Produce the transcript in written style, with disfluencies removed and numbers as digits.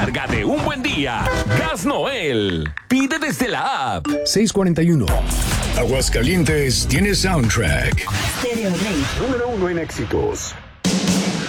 Carga de un buen día. Gas Noel. Pide desde la app. 641. Aguascalientes tiene soundtrack. Stereo Rey. Número 1 en éxitos.